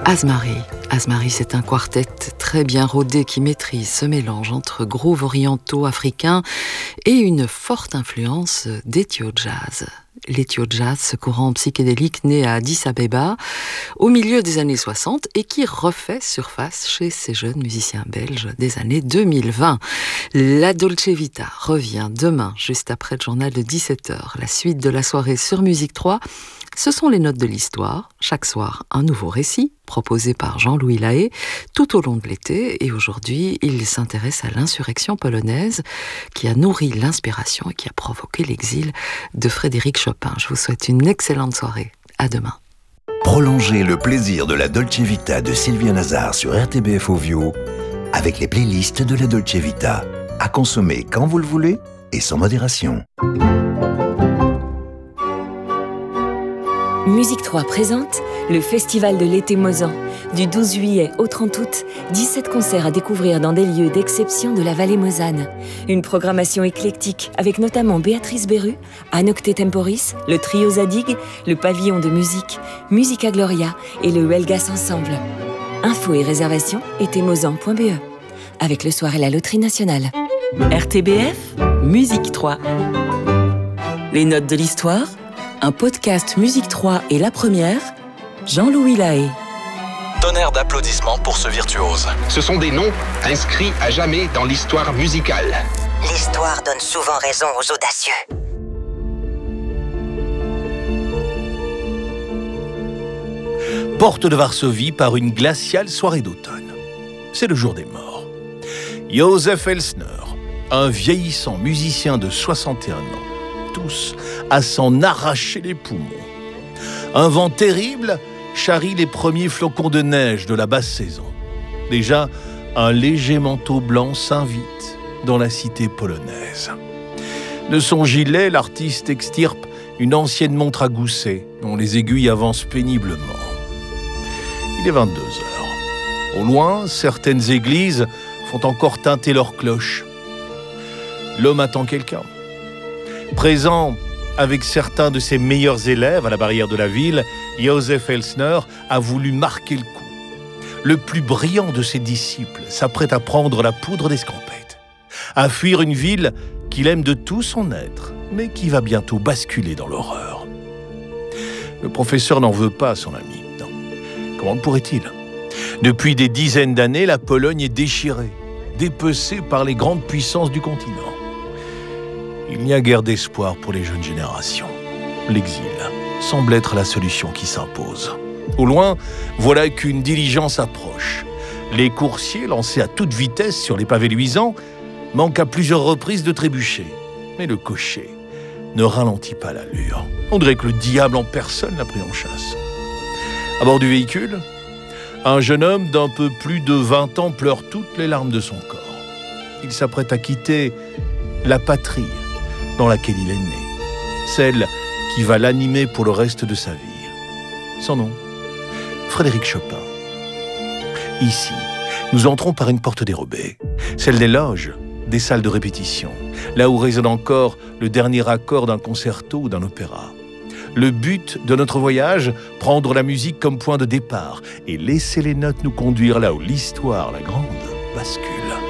Asmari. Asmari, c'est un quartet très bien rodé qui maîtrise ce mélange entre grooves orientaux africains et une forte influence d'ethio-jazz. L'ethio-jazz, ce courant psychédélique né à Addis Abeba au milieu des années 60 et qui refait surface chez ces jeunes musiciens belges des années 2020. La Dolce Vita revient demain, juste après le journal de 17h. La suite de la soirée sur Musique 3, ce sont les notes de l'histoire. Chaque soir, un nouveau récit proposé par Jean-Louis Lahaye tout au long de l'été. Et aujourd'hui, il s'intéresse à l'insurrection polonaise qui a nourri l'inspiration et qui a provoqué l'exil de Frédéric Chopin. Je vous souhaite une excellente soirée. À demain. Prolongez le plaisir de la Dolce Vita de Sylvia Nazar sur RTBF Ovio avec les playlists de la Dolce Vita. À consommer quand vous le voulez et sans modération. Musique 3 présente le Festival de l'été Mozan. Du 12 juillet au 30 août, 17 concerts à découvrir dans des lieux d'exception de la vallée mosane. Une programmation éclectique avec notamment Béatrice Beru, Anocte Temporis, le Trio Zadig, le Pavillon de musique, Musica Gloria et le Huelgas Ensemble. Infos et réservations etemozan.be avec le soir et la loterie nationale. RTBF, Musique 3. Les notes de l'histoire, un podcast Musique 3 et la première, Jean-Louis Lahaye. Tonnerre d'applaudissements pour ce virtuose. Ce sont des noms inscrits à jamais dans l'histoire musicale. L'histoire donne souvent raison aux audacieux. Porte de Varsovie par une glaciale soirée d'automne. C'est le jour des morts. Józef Elsner, un vieillissant musicien de 61 ans, tous à s'en arracher les poumons. Un vent terrible charrie les premiers flocons de neige de la basse saison. Déjà, un léger manteau blanc s'invite dans la cité polonaise. De son gilet, l'artiste extirpe une ancienne montre à gousset dont les aiguilles avancent péniblement. Il est 22 heures. Au loin, certaines églises font encore teinter leurs cloches. L'homme attend quelqu'un. Présent avec certains de ses meilleurs élèves à la barrière de la ville, Józef Elsner a voulu marquer le coup. Le plus brillant de ses disciples s'apprête à prendre la poudre d'escampette, à fuir une ville qu'il aime de tout son être, mais qui va bientôt basculer dans l'horreur. Le professeur n'en veut pas à son ami. Non. Comment le pourrait-il ? Depuis des dizaines d'années, la Pologne est déchirée, dépecée par les grandes puissances du continent. Il n'y a guère d'espoir pour les jeunes générations. L'exil semble être la solution qui s'impose. Au loin, voilà qu'une diligence approche. Les coursiers, lancés à toute vitesse sur les pavés luisants, manquent à plusieurs reprises de trébucher. Mais le cocher ne ralentit pas l'allure. On dirait que le diable en personne l'a pris en chasse. À bord du véhicule, un jeune homme d'un peu plus de 20 ans pleure toutes les larmes de son corps. Il s'apprête à quitter la patrie dans laquelle il est né, celle qui va l'animer pour le reste de sa vie. Son nom, Frédéric Chopin. Ici, nous entrons par une porte dérobée, celle des loges, des salles de répétition, là où résonne encore le dernier accord d'un concerto ou d'un opéra. Le but de notre voyage, prendre la musique comme point de départ et laisser les notes nous conduire là où l'histoire, la grande, bascule.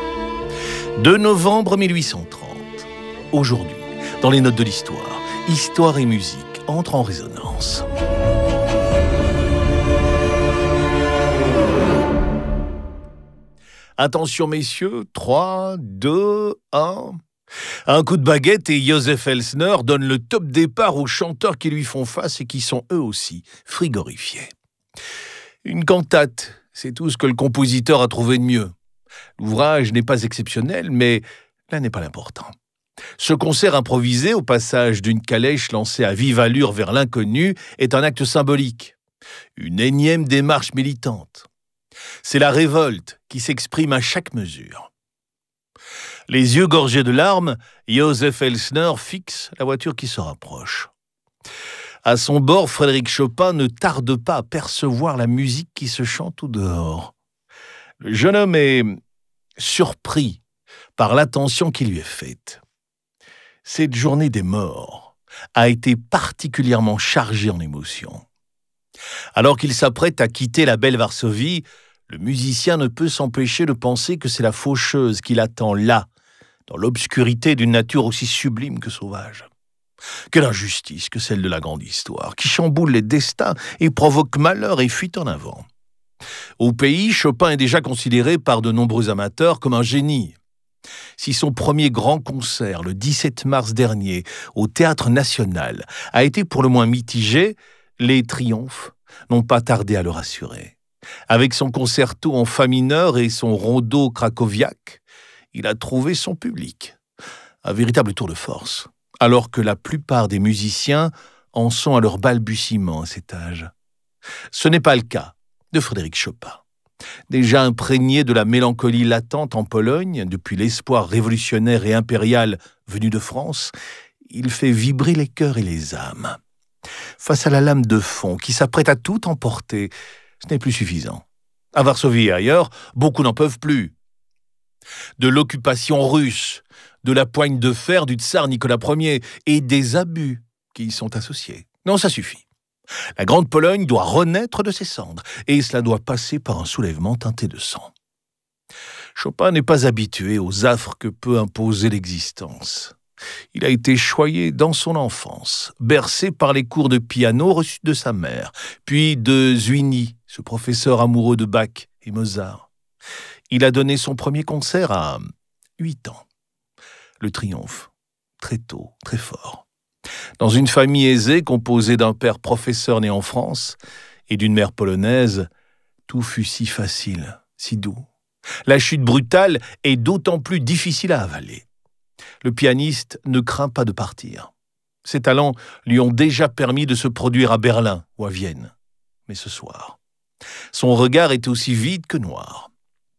2 novembre 1830. Aujourd'hui, dans les notes de l'histoire, histoire et musique entrent en résonance. Attention messieurs, 3, 2, 1... Un coup de baguette et Józef Elsner donne le top départ aux chanteurs qui lui font face et qui sont eux aussi frigorifiés. Une cantate, c'est tout ce que le compositeur a trouvé de mieux. L'ouvrage n'est pas exceptionnel, mais là n'est pas l'important. Ce concert improvisé au passage d'une calèche lancée à vive allure vers l'inconnu est un acte symbolique, une énième démarche militante. C'est la révolte qui s'exprime à chaque mesure. Les yeux gorgés de larmes, Józef Elsner fixe la voiture qui se rapproche. À son bord, Frédéric Chopin ne tarde pas à percevoir la musique qui se chante au dehors. Le jeune homme est surpris par l'attention qui lui est faite. Cette journée des morts a été particulièrement chargée en émotions. Alors qu'il s'apprête à quitter la belle Varsovie, le musicien ne peut s'empêcher de penser que c'est la faucheuse qui l'attend là, dans l'obscurité d'une nature aussi sublime que sauvage. Quelle injustice que celle de la grande histoire, qui chamboule les destins et provoque malheur et fuite en avant. Au pays, Chopin est déjà considéré par de nombreux amateurs comme un génie. Si son premier grand concert, le 17 mars dernier, au Théâtre National, a été pour le moins mitigé, les triomphes n'ont pas tardé à le rassurer. Avec son concerto en fa mineur et son rondo krakowiak, il a trouvé son public. Un véritable tour de force, alors que la plupart des musiciens en sont à leur balbutiement à cet âge. Ce n'est pas le cas de Frédéric Chopin. Déjà imprégné de la mélancolie latente en Pologne, depuis l'espoir révolutionnaire et impérial venu de France, il fait vibrer les cœurs et les âmes. Face à la lame de fond qui s'apprête à tout emporter, ce n'est plus suffisant. À Varsovie et ailleurs, beaucoup n'en peuvent plus. De l'occupation russe, de la poigne de fer du tsar Nicolas Ier et des abus qui y sont associés. Non, ça suffit. La Grande Pologne doit renaître de ses cendres, et cela doit passer par un soulèvement teinté de sang. Chopin n'est pas habitué aux affres que peut imposer l'existence. Il a été choyé dans son enfance, bercé par les cours de piano reçus de sa mère, puis de Zuini, ce professeur amoureux de Bach et Mozart. Il a donné son premier concert à 8 ans. Le triomphe, très tôt, très fort. Dans une famille aisée composée d'un père professeur né en France et d'une mère polonaise, tout fut si facile, si doux. La chute brutale est d'autant plus difficile à avaler. Le pianiste ne craint pas de partir. Ses talents lui ont déjà permis de se produire à Berlin ou à Vienne. Mais ce soir, son regard est aussi vide que noir.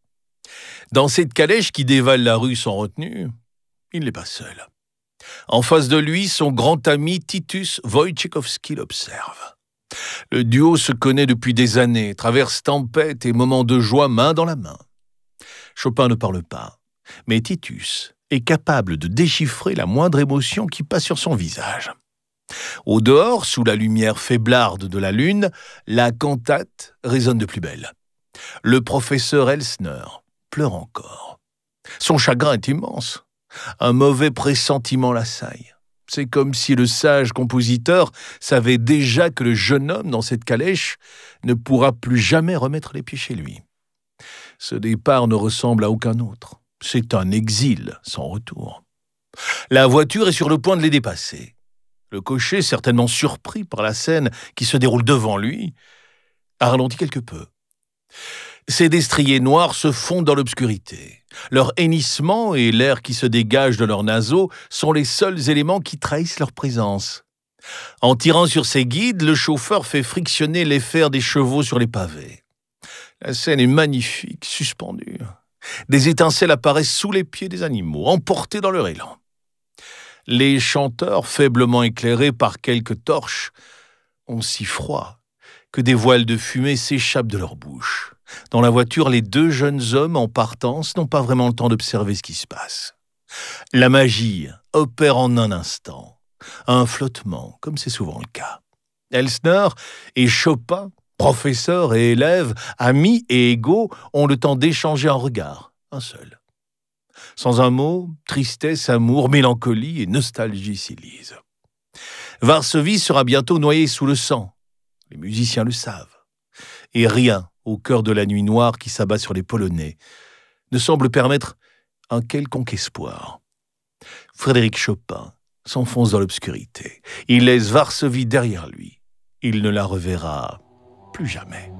Dans cette calèche qui dévale la rue sans retenue, il n'est pas seul. En face de lui, son grand ami Titus Wojciechowski l'observe. Le duo se connaît depuis des années, traverse tempêtes et moments de joie main dans la main. Chopin ne parle pas, mais Titus est capable de déchiffrer la moindre émotion qui passe sur son visage. Au dehors, sous la lumière faiblarde de la lune, la cantate résonne de plus belle. Le professeur Elsner pleure encore. Son chagrin est immense. Un mauvais pressentiment l'assaille. C'est comme si le sage compositeur savait déjà que le jeune homme dans cette calèche ne pourra plus jamais remettre les pieds chez lui. Ce départ ne ressemble à aucun autre. C'est un exil sans retour. La voiture est sur le point de les dépasser. Le cocher, certainement surpris par la scène qui se déroule devant lui, a ralenti quelque peu. Ces destriers noirs se fondent dans l'obscurité. Leur hennissement et l'air qui se dégage de leurs naseaux sont les seuls éléments qui trahissent leur présence. En tirant sur ses guides, le chauffeur fait frictionner les fers des chevaux sur les pavés. La scène est magnifique, suspendue. Des étincelles apparaissent sous les pieds des animaux, emportés dans leur élan. Les chanteurs, faiblement éclairés par quelques torches, ont si froid que des voiles de fumée s'échappent de leur bouche. Dans la voiture, les deux jeunes hommes en partance n'ont pas vraiment le temps d'observer ce qui se passe. La magie opère en un instant, un flottement, comme c'est souvent le cas. Elsner et Chopin, professeurs et élèves, amis et égaux, ont le temps d'échanger un regard, un seul. Sans un mot, tristesse, amour, mélancolie et nostalgie s'y lisent. Varsovie sera bientôt noyée sous le sang. Les musiciens le savent. Et rien, au cœur de la nuit noire qui s'abat sur les Polonais, ne semble permettre un quelconque espoir. Frédéric Chopin s'enfonce dans l'obscurité. Il laisse Varsovie derrière lui. Il ne la reverra plus jamais.